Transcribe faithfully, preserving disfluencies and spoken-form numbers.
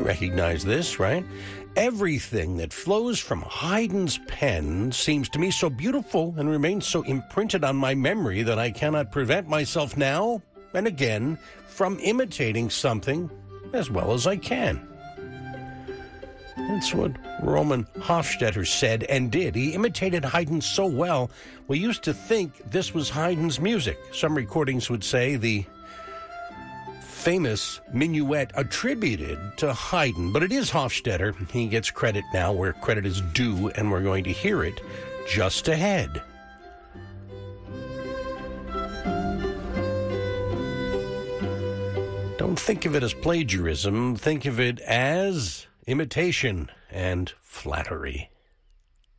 You recognize this, right? Everything that flows from Haydn's pen seems to me so beautiful and remains so imprinted on my memory that I cannot prevent myself now and again from imitating something as well as I can. That's what Roman Hofstetter said and did. He imitated Haydn so well, we used to think this was Haydn's music. Some recordings would say the famous minuet attributed to Haydn, but it is Hofstetter. He gets credit now where credit is due, and we're going to hear it just ahead. Don't think of it as plagiarism. Think of it as imitation and flattery.